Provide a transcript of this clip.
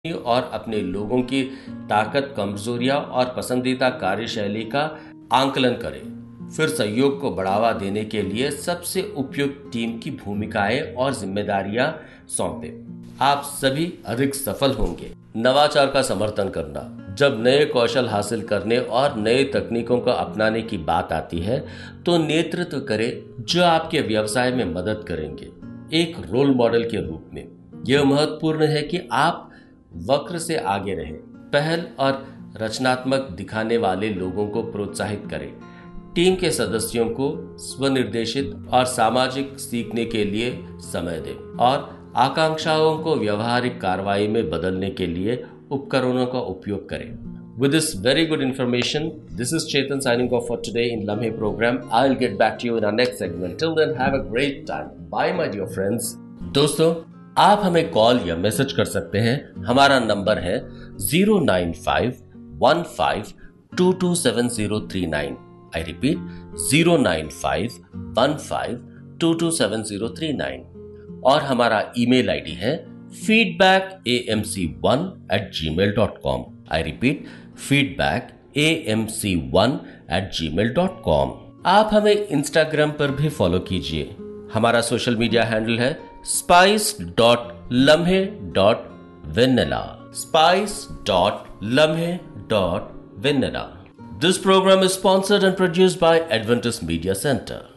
और अपने लोगों की ताकत, कमजोरियां और पसंदीदा कार्यशैली का आंकलन करें। फिर सहयोग को बढ़ावा देने के लिए सबसे उपयुक्त टीम की भूमिकाएं और जिम्मेदारियां सौंपें। आप सभी अधिक सफल होंगे। नवाचार का समर्थन करना। जब नए कौशल हासिल करने और नए तकनीकों को अपनाने की बात आती है तो नेतृत्व करें जो आपके व्यवसाय में मदद करेंगे। एक रोल मॉडल के रूप में यह महत्वपूर्ण है कि आप वक्र से आगे रहें। पहल और रचनात्मक दिखाने वाले लोगों को प्रोत्साहित करें। टीम के सदस्यों को स्वनिर्देशित और सामाजिक सीखने के लिए समय दें और आकांक्षाओं को व्यवहारिक कार्रवाई में बदलने के लिए उपकरणों का उपयोग करें। With this very good information, this is Chetan signing off for today in Lamhe program. I'll get back to you in our next segment. Till then, have a great time. Bye, my dear friends. दोस्तों, आप हमें call या message कर सकते हैं। हमारा number है 09515227039। I repeat 09515227039। और हमारा ईमेल आईडी है feedbackAMC1@gmail.com। I repeat feedbackAMC1@gmail.com। आप हमें इंस्टाग्राम पर भी फॉलो कीजिए। हमारा सोशल मीडिया हैंडल है spice.lamhe.vanilla। spice.lamhe.vanilla। This program is sponsored and produced by Adventist Media Center.